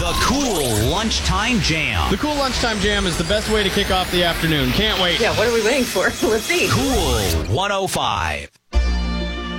The Cool Lunchtime Jam. The Cool Lunchtime Jam is the best way to kick off the afternoon. Can't wait. Yeah, what are we waiting for? Let's see. Cool 105.